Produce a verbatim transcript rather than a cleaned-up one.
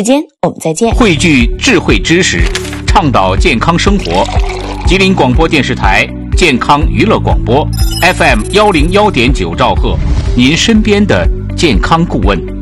间我们再见。 汇聚智慧知识，倡导健康生活。吉林广播电视台健康娱乐广播 F M 幺零幺点九兆赫，您身边的健康顾问。